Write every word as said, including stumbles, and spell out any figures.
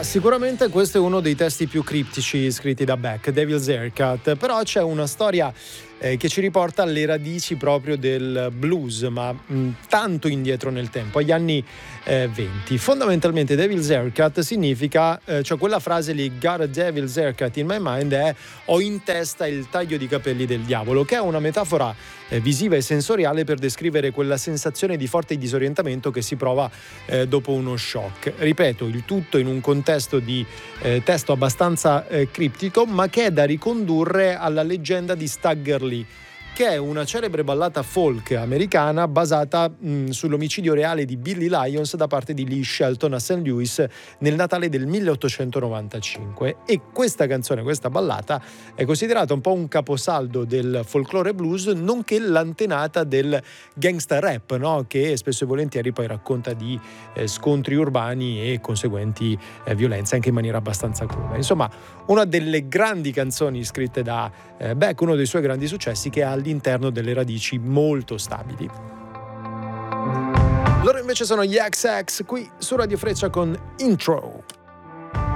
sicuramente questo è uno dei testi più criptici scritti da Beck, Devil's Haircut, però c'è una storia eh, che ci riporta alle radici proprio del blues, ma mh, tanto indietro nel tempo, agli anni eh, venti. Fondamentalmente Devil's Haircut significa, eh, cioè quella frase lì, got a devil's haircut in my mind, è ho in testa il taglio di capelli del diavolo, che è una metafora eh, visiva e sensoriale per descrivere quella sensazione di forte disorientamento che si prova eh, dopo uno shock. Ripeto, il tutto in un contesto di eh, testo abbastanza eh, criptico, ma che è da ricondurre alla leggenda di Stagger Lee, che è una celebre ballata folk americana basata mh, sull'omicidio reale di Billy Lyons da parte di Lee Shelton a Saint Louis nel Natale del milleottocentonovantacinque. E questa canzone, questa ballata, è considerata un po' un caposaldo del folklore blues, nonché l'antenata del gangsta rap, no? Che spesso e volentieri poi racconta di eh, scontri urbani e conseguenti eh, violenze anche in maniera abbastanza cruda. Insomma, una delle grandi canzoni scritte da eh, Beck, uno dei suoi grandi successi, che ha all'interno delle radici molto stabili. Loro invece sono gli X X qui su Radio Freccia con Intro.